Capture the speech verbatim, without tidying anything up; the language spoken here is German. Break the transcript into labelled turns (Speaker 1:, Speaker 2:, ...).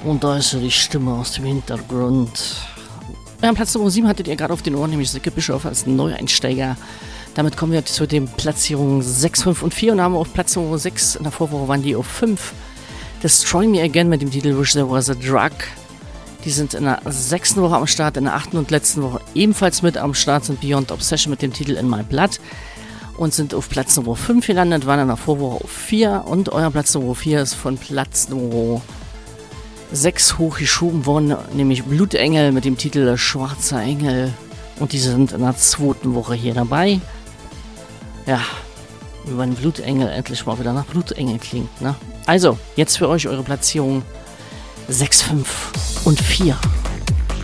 Speaker 1: Und da ist so die Stimme aus dem Hintergrund. Ja, Platz Nummer sieben hattet ihr gerade auf den Ohren, nämlich Silke Bischof als Neueinsteiger. Damit kommen wir zu den Platzierungen sechs, fünf und vier und haben wir auf Platz Nummer sechs. In der Vorwoche waren die auf fünf. Destroy Me Again mit dem Titel Wish There Was a Drug. Die sind in der sechsten Woche am Start, in der achten und letzten Woche ebenfalls mit am Start sind Beyond Obsession mit dem Titel In My Blood und sind auf Platz Nummer fünf gelandet, waren in der Vorwoche auf vier und euer Platz Nummer vier ist von Platz Nummer sechs hochgeschoben worden, nämlich Blutengel mit dem Titel Schwarzer Engel und die sind in der zweiten Woche hier dabei. Ja, wie wenn Blutengel endlich mal wieder nach Blutengel klingt, ne? Also, jetzt für euch eure Platzierung sechs, fünf und vier.